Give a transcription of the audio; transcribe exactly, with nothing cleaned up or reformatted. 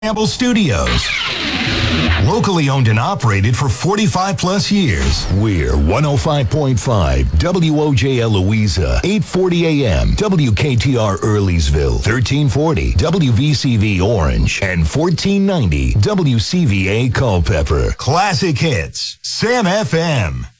Campbell Studios. Locally owned and operated for forty-five plus years. We're one oh five point five W O J L Louisa, eight forty A M, W K T R Earlysville, thirteen forty W V C V Orange, and fourteen ninety W C V A Culpeper. Classic hits, Sam F M.